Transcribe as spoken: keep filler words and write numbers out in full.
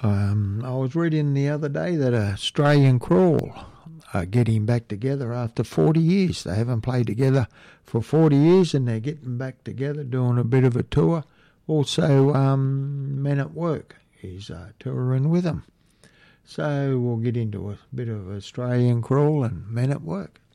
Um, I was reading the other day that Australian Crawl are getting back together after forty years. They haven't played together for forty years, and they're getting back together, doing a bit of a tour. Also, um, Men at Work is uh, touring with them. So we'll get into a bit of Australian Crawl and Men at Work.